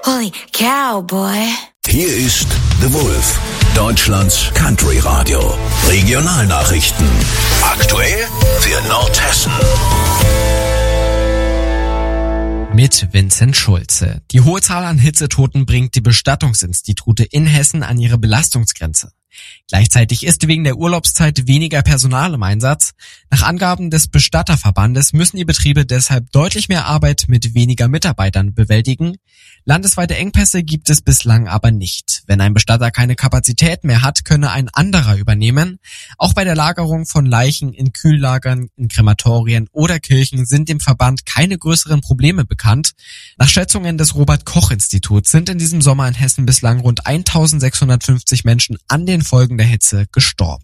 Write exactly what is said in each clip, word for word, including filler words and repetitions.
Holy cow, boy. Hier ist The Wolf, Deutschlands Country Radio. Regionalnachrichten. Aktuell für Nordhessen. Mit Vincent Schulze. Die hohe Zahl an Hitzetoten bringt die Bestattungsinstitute in Hessen an ihre Belastungsgrenze. Gleichzeitig ist wegen der Urlaubszeit weniger Personal im Einsatz. Nach Angaben des Bestatterverbandes müssen die Betriebe deshalb deutlich mehr Arbeit mit weniger Mitarbeitern bewältigen. Landesweite Engpässe gibt es bislang aber nicht. Wenn ein Bestatter keine Kapazität mehr hat, könne ein anderer übernehmen. Auch bei der Lagerung von Leichen in Kühllagern, in Krematorien oder Kirchen sind dem Verband keine größeren Probleme bekannt. Nach Schätzungen des Robert-Koch-Instituts sind in diesem Sommer in Hessen bislang rund eintausendsechshundertfünfzig Menschen an den Folgen der Hitze gestorben.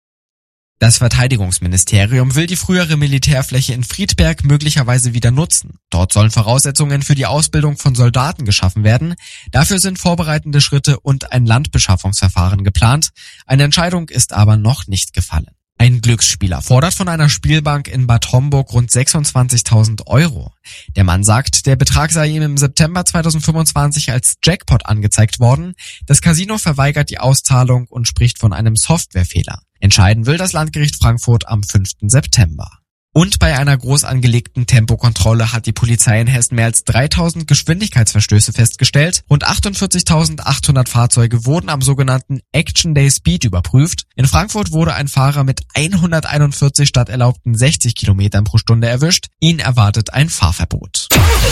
Das Verteidigungsministerium will die frühere Militärfläche in Friedberg möglicherweise wieder nutzen. Dort sollen Voraussetzungen für die Ausbildung von Soldaten geschaffen werden. Dafür sind vorbereitende Schritte und ein Landbeschaffungsverfahren geplant. Eine Entscheidung ist aber noch nicht gefallen. Ein Glücksspieler fordert von einer Spielbank in Bad Homburg rund sechsundzwanzigtausend Euro. Der Mann sagt, der Betrag sei ihm im September zweitausendfünfundzwanzig als Jackpot angezeigt worden. Das Casino verweigert die Auszahlung und spricht von einem Softwarefehler. Entscheiden will das Landgericht Frankfurt am fünften September. Und bei einer groß angelegten Tempokontrolle hat die Polizei in Hessen mehr als dreitausend Geschwindigkeitsverstöße festgestellt. Rund achtundvierzigtausendachthundert Fahrzeuge wurden am sogenannten Action Day Speed überprüft. In Frankfurt wurde ein Fahrer mit hunderteinundvierzig statt erlaubten sechzig Kilometern pro Stunde erwischt. Ihn erwartet ein Fahrverbot.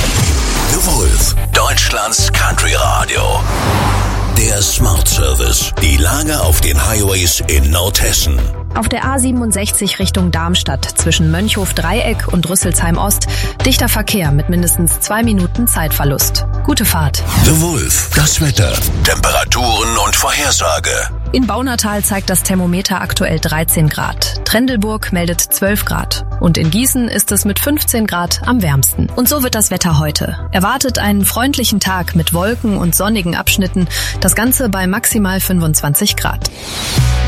The Wolf, Deutschlands Country Radio. Der Smart Service. Die Lage auf den Highways in Nordhessen. Auf der A siebenundsechzig Richtung Darmstadt zwischen Mönchhof-Dreieck und Rüsselsheim-Ost dichter Verkehr mit mindestens zwei Minuten Zeitverlust. Gute Fahrt. The Wolf. Das Wetter, Temperaturen und Vorhersage. In Baunatal zeigt das Thermometer aktuell dreizehn Grad. Trendelburg meldet zwölf Grad. Und in Gießen ist es mit fünfzehn Grad am wärmsten. Und so wird das Wetter heute. Erwartet einen freundlichen Tag mit Wolken und sonnigen Abschnitten. Das Ganze bei maximal fünfundzwanzig Grad.